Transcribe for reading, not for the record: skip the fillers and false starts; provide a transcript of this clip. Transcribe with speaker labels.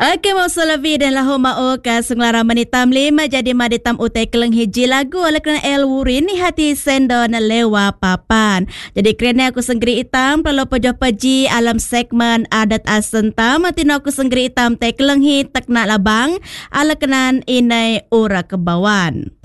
Speaker 1: Okey, mau selavi dan lahu mau ka senglara manitam lima jadi maditam utai keleng hiji lagu oleh kerana El Wurin ni hati sendo na lewa papan. Jadi kerana aku senggeri hitam perlu pojoh paji alam segmen adat asentam matino aku senggeri hitam te keleng hi tak nak labang ala kenan inai ura kebawan.